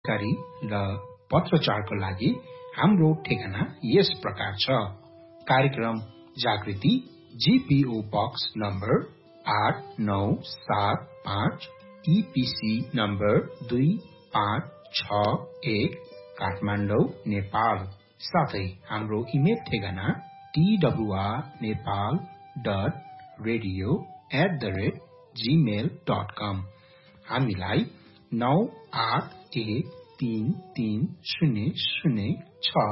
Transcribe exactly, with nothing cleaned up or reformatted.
जानकारी र पत्रचारको लागि हाम्रो ठेगाना यस प्रकार छ। कार्यक्रम जागृति जीपीओ बक्स नम्बर आठ नौ सात पाँच ईपीसी नम्बर दुई पाँच छ एक काठमाडौँ नेपाल। साथै हाम्रो इमेल ठेगाना TWR Nepal dot radio at the rate Gmail dot कम। हामीलाई नौ आठ एक तीन तीन शून्य शून्य छ